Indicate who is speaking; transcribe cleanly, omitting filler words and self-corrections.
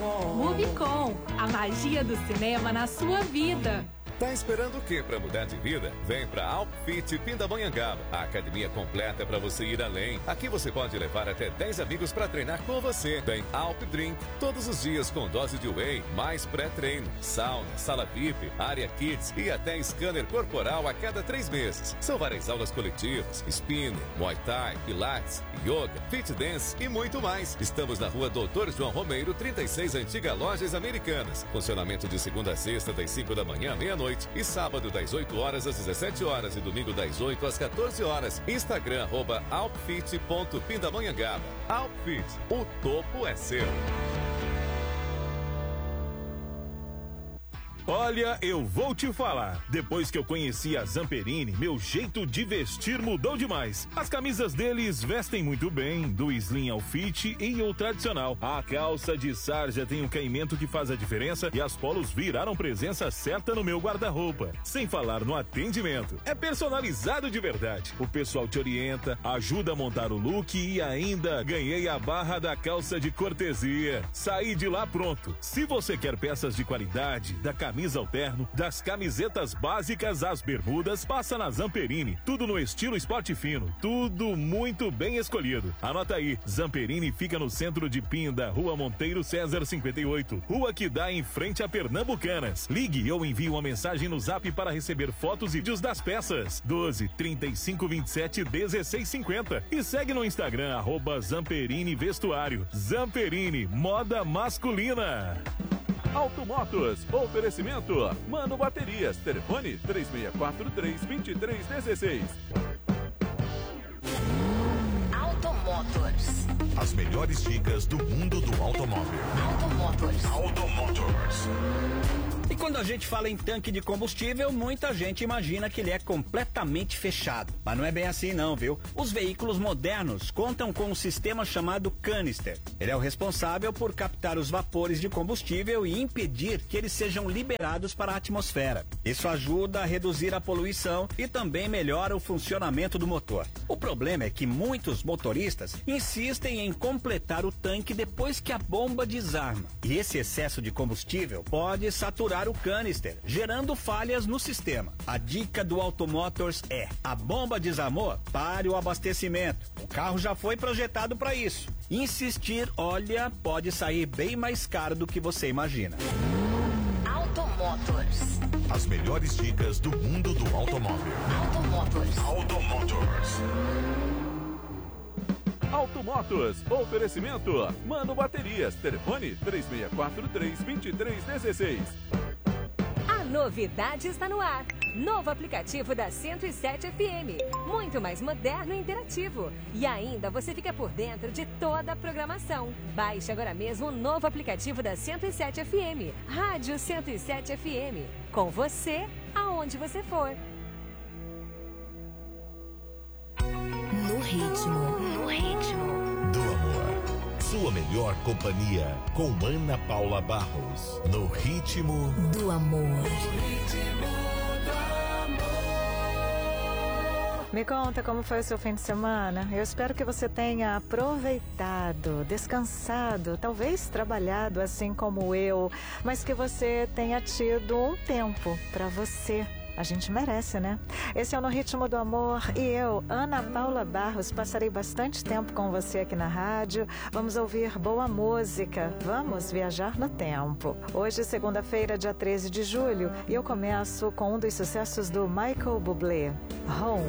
Speaker 1: Movicon, a magia do cinema na sua vida.
Speaker 2: Tá esperando o quê para mudar de vida? Vem pra Alpfit Pindamonhangaba, a academia completa para você ir além. Aqui você pode levar até 10 amigos para treinar com você. Tem Alp Drink todos os dias com dose de whey, mais pré-treino, sauna, sala VIP, área kids e até scanner corporal a cada 3 meses. São várias aulas coletivas, spinning, muay thai, pilates, yoga, fit dance e muito mais. Estamos na rua Doutor João Romeiro, 36, Antiga Lojas Americanas. Funcionamento de segunda a sexta, das 5 da manhã à meia-noite. E sábado das 8 horas às 17 horas e domingo das 8 às 14 horas. Instagram @alpfit.pindamonhangaba. Alpfit, o topo é seu.
Speaker 3: Olha, eu vou te falar. Depois que eu conheci a Zamperini, meu jeito de vestir mudou demais. As camisas deles vestem muito bem, do slim ao fit e o tradicional. A calça de sarja tem um caimento que faz a diferença e as polos viraram presença certa no meu guarda-roupa. Sem falar no atendimento. É personalizado de verdade. O pessoal te orienta, ajuda a montar o look e ainda ganhei a barra da calça de cortesia. Saí de lá pronto. Se você quer peças de qualidade, da camisa ao terno, das camisetas básicas às bermudas, passa na Zamperini. Tudo no estilo esporte fino, tudo muito bem escolhido. Anota aí, Zamperini fica no centro de Pinda, Rua Monteiro César 58, rua que dá em frente a Pernambucanas. Ligue ou envie uma mensagem no Zap para receber fotos e vídeos das peças. 12 35 27 16 50 e segue no Instagram @Zamperini Vestuário. Zamperini, moda masculina.
Speaker 4: Automotos, oferecimento Mano Baterias, telefone 3643-2316.
Speaker 5: Automotors.
Speaker 6: As melhores dicas do mundo do automóvel.
Speaker 5: Automotors.
Speaker 6: Automotors.
Speaker 7: E quando a gente fala em tanque de combustível, muita gente imagina que ele é completamente fechado. Mas não é bem assim não, viu? Os veículos modernos contam com um sistema chamado canister. Ele é o responsável por captar os vapores de combustível e impedir que eles sejam liberados para a atmosfera. Isso ajuda a reduzir a poluição e também melhora o funcionamento do motor. O problema é que muitos motoristas insistem em completar o tanque depois que a bomba desarma. E esse excesso de combustível pode saturar o canister, gerando falhas no sistema. A dica do Automotors é: a bomba desarmou? Pare o abastecimento. O carro já foi projetado para isso. Insistir, olha, pode sair bem mais caro do que você imagina.
Speaker 5: Automotors.
Speaker 6: As melhores dicas do mundo do automóvel.
Speaker 5: Automotors.
Speaker 6: Automotors.
Speaker 4: Automotos, oferecimento Mano Baterias, telefone 3643-2316.
Speaker 8: A novidade está no ar. Novo aplicativo da 107 FM. Muito mais moderno e interativo. E ainda você fica por dentro de toda a programação. Baixe agora mesmo o novo aplicativo da 107 FM. Rádio 107 FM. Com você, aonde você for.
Speaker 5: No ritmo. No ritmo.
Speaker 6: Do amor. Sua melhor companhia com Ana Paula Barros. No ritmo
Speaker 5: Do amor.
Speaker 9: Me conta como foi o seu fim de semana. Eu espero que você tenha aproveitado, descansado, talvez trabalhado assim como eu, mas que você tenha tido um tempo para você. A gente merece, né? Esse é o No Ritmo do Amor e eu, Ana Paula Barros, passarei bastante tempo com você aqui na rádio. Vamos ouvir boa música, vamos viajar no tempo. Hoje, segunda-feira, dia 13 de julho, e eu começo com um dos sucessos do Michael Bublé, Home.